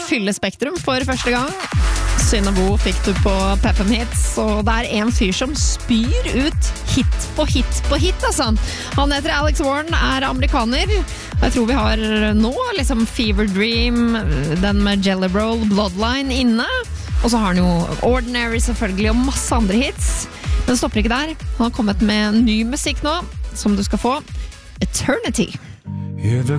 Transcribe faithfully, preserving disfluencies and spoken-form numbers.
fylle Spektrum for første gang. Synabo fikk du på Pep'em Hits, og det er en fyr som spyr ut hit på hit på hit, altså. Han heter Alex Warren, er amerikaner. Jeg tror vi har nå liksom Fever Dream, den med Jelly Roll, Bloodline inne. Og så har han jo Ordinary selvfølgelig, og masse andre hits. Men det stopper ikke der. Han har kommet med ny musikk nå, som du skal få. Eternity. Hear the